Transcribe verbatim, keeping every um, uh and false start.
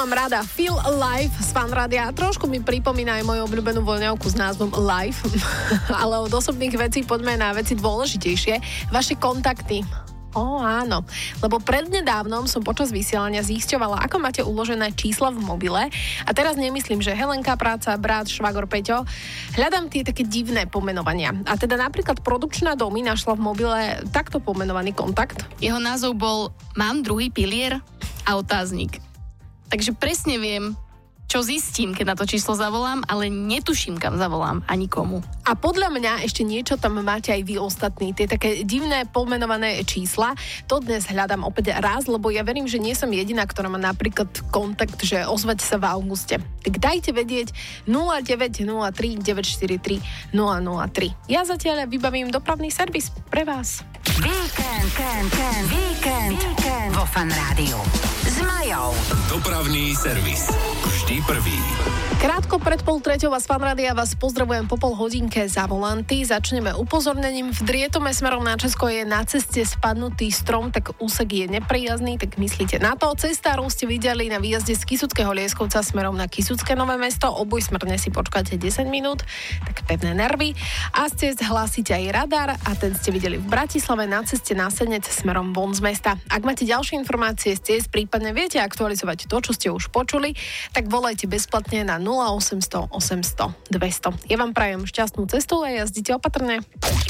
mám rada. Feel Alive z Fanrádia. Trošku mi pripomína aj moju obľúbenú voľňavku s názvom Life. Ale od osobných vecí poďme na veci dôležitejšie. Vaše kontakty. Ó, áno, lebo prednedávnom som počas vysielania zisťovala, ako máte uložené čísla v mobile a teraz nemyslím, že Helenka, práca, brat, švagor, Peťo. Hľadám tie také divné pomenovania. A teda napríklad produkčná Domi našla v mobile takto pomenovaný kontakt. Jeho názov bol Mám druhý pilier a otáznik. Takže presne viem, čo zistím, keď na to číslo zavolám, ale netuším, kam zavolám ani komu. A podľa mňa ešte niečo tam máte aj vy ostatní, tie také divné pomenované čísla. To dnes hľadám opäť raz, lebo ja verím, že nie som jediná, ktorá má napríklad kontakt, že ozvať sa v auguste. Tak dajte vedieť nula deväť nula tri deväť štyri tri nula nula tri. Ja zatiaľ vybavím dopravný servis pre vás. Víkend, víkend, víkend, víkend, víkend vo Fan Rádiu s Majou. Dopravný servis. Vždy prvý. Krátko pred pol treťou vás Fan Rádia vás pozdravujem po pol hodinke za volanty. Začneme upozornením. V Drietome smerom na Česko je na ceste spadnutý strom, tak úsek je neprijazný, tak myslíte na to. Cestárov ste videli na výjazde z Kysuckého Lieskovca smerom na Kysucké Nové Mesto. Obojsmerne si počkáte desať minút, tak pevné nervy. A ste hlásite aj radar a ten ste videli v Bratislave na ceste na Senec smerom von z mesta. Ak máte ďalšie informácie z ciest, prípadne viete aktualizovať to, čo ste už počuli, tak volajte bezplatne na nula osemsto osemsto dvesto. Ja vám prajem šťastnú cestu a jazdite opatrne.